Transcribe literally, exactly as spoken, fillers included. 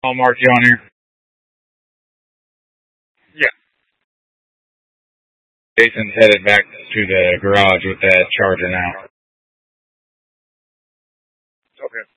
I'll mark you on here. Yeah. Jason's headed back to the garage with that charger now. Okay.